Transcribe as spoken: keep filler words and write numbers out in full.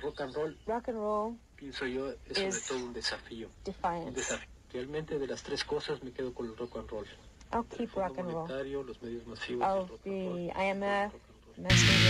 rock and roll, rock and roll pienso yo, es sobre is todo un desafío. Un defiance. desafío. Realmente de las tres cosas me quedo con el rock and roll. I'll El keep Fondo rock and roll. Monetario, los medios masivos y el Of rock and roll. the I M F, Rock and roll. mass media.